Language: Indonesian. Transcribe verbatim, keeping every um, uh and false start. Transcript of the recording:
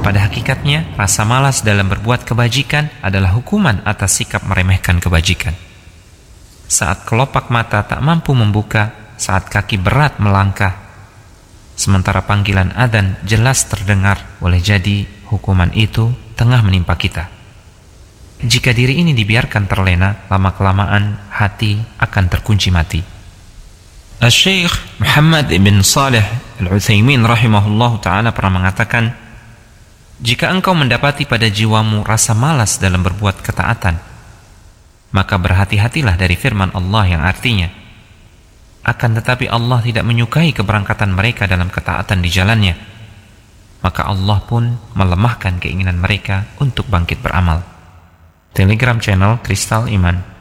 Pada hakikatnya, rasa malas dalam berbuat kebajikan adalah hukuman atas sikap meremehkan kebajikan. Saat kelopak mata tak mampu membuka, saat kaki berat melangkah, sementara panggilan adzan jelas terdengar, boleh jadi hukuman itu tengah menimpa kita. Jika diri ini dibiarkan terlena, lama-kelamaan hati akan terkunci mati. Asy-Syaikh Muhammad ibn Shalih Al-Utsaimin rahimahullahu ta'ala pernah mengatakan, jika engkau mendapati pada jiwamu rasa malas dalam berbuat ketaatan, maka berhati-hatilah dari firman Allah yang artinya, akan tetapi Allah tidak menyukai keberangkatan mereka dalam ketaatan di jalannya, maka Allah pun melemahkan keinginan mereka untuk bangkit beramal. Telegram channel Kristal Iman.